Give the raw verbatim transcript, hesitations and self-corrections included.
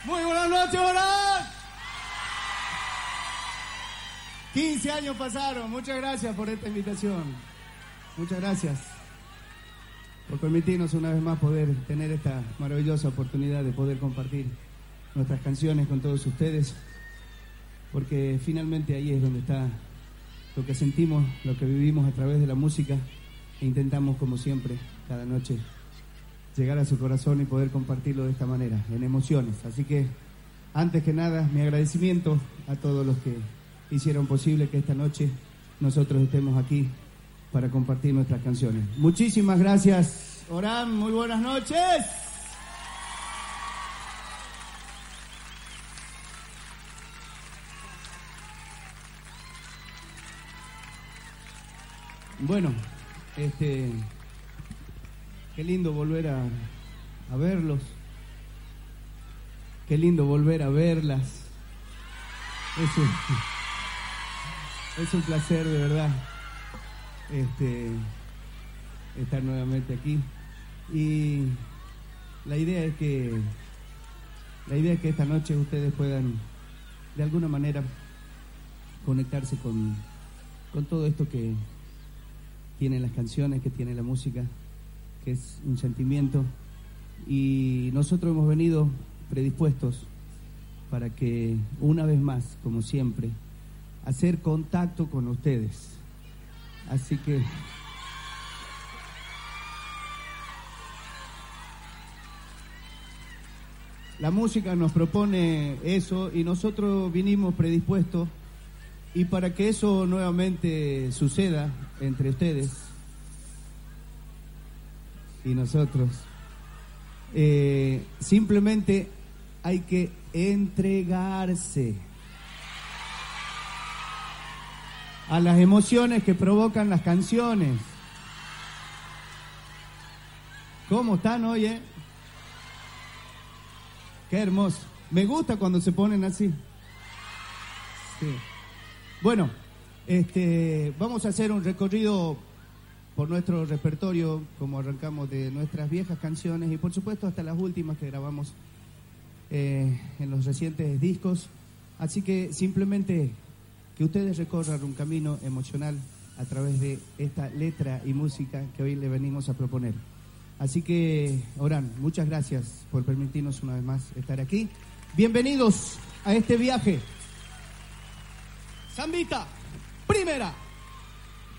Muy buenas noches, Orán. quince años pasaron. Muchas gracias por esta invitación. Muchas gracias por permitirnos una vez más poder tener esta maravillosa oportunidad de poder compartir nuestras canciones con todos ustedes, porque finalmente ahí es donde está lo que sentimos, lo que vivimos a través de la música, e intentamos, como siempre, cada noche llegar a su corazón y poder compartirlo de esta manera, en emociones. Así que, antes que nada, mi agradecimiento a todos los que hicieron posible que esta noche nosotros estemos aquí para compartir nuestras canciones. Muchísimas gracias, Orán, muy buenas noches. Bueno, este, qué lindo volver a, a verlos, qué lindo volver a verlas. Es un, es un placer, de verdad, este, estar nuevamente aquí. Y la idea es que, la idea es que esta noche ustedes puedan, de alguna manera, conectarse con, con todo esto que tienen las canciones, que tiene la música, que es un sentimiento, y nosotros hemos venido predispuestos para que una vez más, como siempre, hacer contacto con ustedes. Así que la música nos propone eso y nosotros vinimos predispuestos. Y para que eso nuevamente suceda entre ustedes y nosotros, eh, simplemente hay que entregarse a las emociones que provocan las canciones. ¿Cómo están hoy, eh? Qué hermoso. Me gusta cuando se ponen así. Sí. Bueno, este, vamos a hacer un recorrido por nuestro repertorio, como arrancamos de nuestras viejas canciones y por supuesto hasta las últimas que grabamos eh, en los recientes discos. Así que simplemente que ustedes recorran un camino emocional a través de esta letra y música que hoy le venimos a proponer. Así que, Orán, muchas gracias por permitirnos una vez más estar aquí. Bienvenidos a este viaje. Zambita, primera.